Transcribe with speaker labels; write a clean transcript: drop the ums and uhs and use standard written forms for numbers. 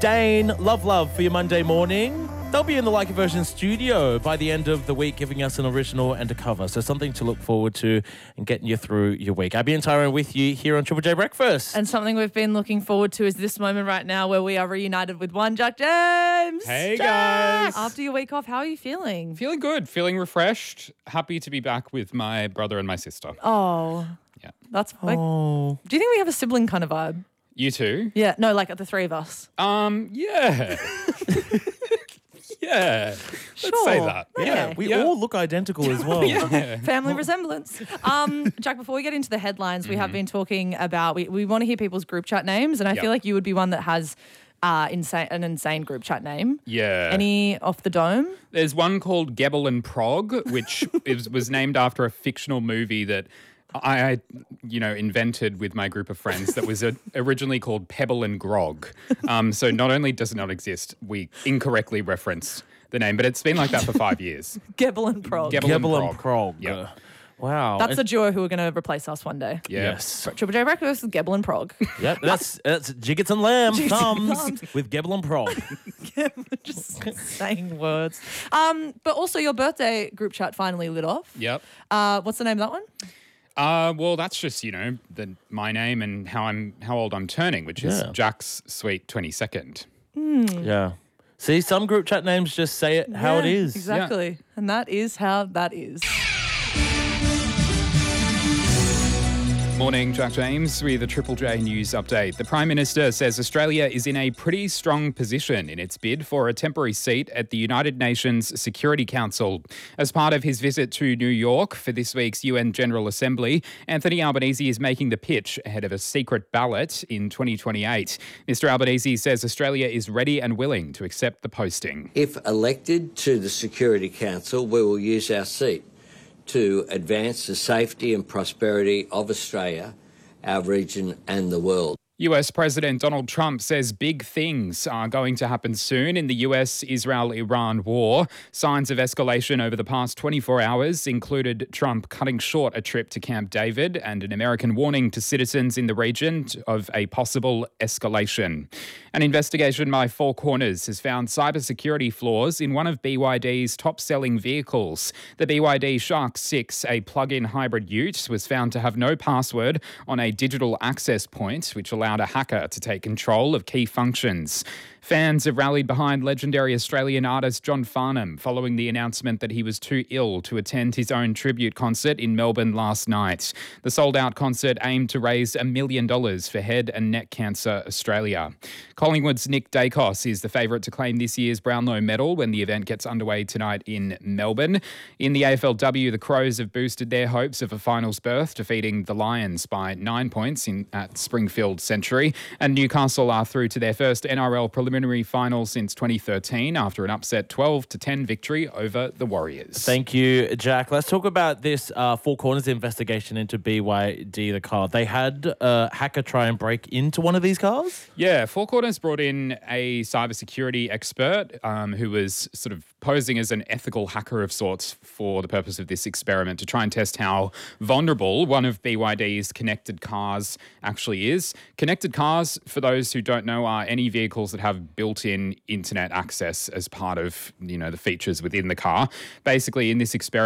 Speaker 1: Dane, love for your Monday morning. They'll be in the Like a Version studio by the end of the week, giving us an original and a cover. So something to look forward to and getting you through your week. Abby and Tyrone with you here on Triple J Breakfast.
Speaker 2: And something we've been looking forward to is this moment right now where we are reunited with one Jack James.
Speaker 3: Hey,
Speaker 2: Jack!
Speaker 3: guys.
Speaker 2: After your week off, how are you feeling?
Speaker 3: Feeling good, feeling refreshed. Happy to be back with my brother and my sister.
Speaker 2: Oh,
Speaker 3: Yeah.
Speaker 2: that's like,
Speaker 1: Oh,
Speaker 2: do you think we have a sibling kind of vibe?
Speaker 3: You too?
Speaker 2: Yeah, no, like the three of us.
Speaker 3: Yeah. Yeah. Let's
Speaker 2: Sure.
Speaker 3: say that.
Speaker 2: Okay.
Speaker 1: yeah. We all look identical as well.
Speaker 3: Yeah.
Speaker 2: Family resemblance. Jack, before we get into the headlines, we have been talking about, we want to hear people's group chat names, and I feel like you would be one that has an insane group chat name.
Speaker 3: Yeah.
Speaker 2: Any off the dome?
Speaker 3: There's one called Gebel and Prog, which was named after a fictional movie that I invented with my group of friends that was originally called Pebble and Grog. So not only does it not exist, we incorrectly referenced the name, but it's been like that for 5 years.
Speaker 2: Gebel and Prog.
Speaker 3: Gebel
Speaker 1: and Prog.
Speaker 3: Yeah.
Speaker 1: Wow.
Speaker 2: That's the duo who are going to replace us one day.
Speaker 3: Yeah.
Speaker 1: Yes.
Speaker 2: Triple J Breakfast with Gebel and Prog.
Speaker 1: Yep, that's Jiggets and Lamb
Speaker 2: Jiggets and
Speaker 1: thumbs
Speaker 2: thumbs.
Speaker 1: with Gebel and Prog.
Speaker 2: Just saying words. But also your birthday group chat finally lit off.
Speaker 3: Yep.
Speaker 2: What's the name of that one?
Speaker 3: Well, that's just, my name and how old I'm turning, which is Jack's sweet 22nd.
Speaker 1: Yeah. See, some group chat names just say it how it is.
Speaker 2: Exactly. And that is how that is.
Speaker 3: Morning, Jack James with a Triple J News update. The Prime Minister says Australia is in a pretty strong position in its bid for a temporary seat at the United Nations Security Council. As part of his visit to New York for this week's UN General Assembly, Anthony Albanese is making the pitch ahead of a secret ballot in 2028. Mr Albanese says Australia is ready and willing to accept the posting.
Speaker 4: If elected to the Security Council, we will use our seat to advance the safety and prosperity of Australia, our region and the world.
Speaker 3: US President Donald Trump says big things are going to happen soon in the US-Israel-Iran war. Signs of escalation over the past 24 hours included Trump cutting short a trip to Camp David and an American warning to citizens in the region of a possible escalation. An investigation by Four Corners has found cybersecurity flaws in one of BYD's top-selling vehicles. The BYD Shark 6, a plug-in hybrid ute, was found to have no password on a digital access point, which allowed a hacker to take control of key functions. Fans have rallied behind legendary Australian artist John Farnham following the announcement that he was too ill to attend his own tribute concert in Melbourne last night. The sold-out concert aimed to raise $1 million for Head and Neck Cancer Australia. Collingwood's Nick Dacos is the favourite to claim this year's Brownlow medal when the event gets underway tonight in Melbourne. In the AFLW, the Crows have boosted their hopes of a finals berth, defeating the Lions by 9 points at Springfield Century. And Newcastle are through to their first NRL preliminary final since 2013 after an upset 12-10 victory over the Warriors.
Speaker 1: Thank you, Jack. Let's talk about this Four Corners investigation into BYD, the car. They had a hacker try and break into one of these cars?
Speaker 3: Yeah, Four Corners brought in a cybersecurity expert who was sort of posing as an ethical hacker of sorts for the purpose of this experiment to try and test how vulnerable one of BYD's connected cars actually is. Connected cars, for those who don't know, are any vehicles that have built-in internet access as part of, the features within the car. Basically, in this experiment,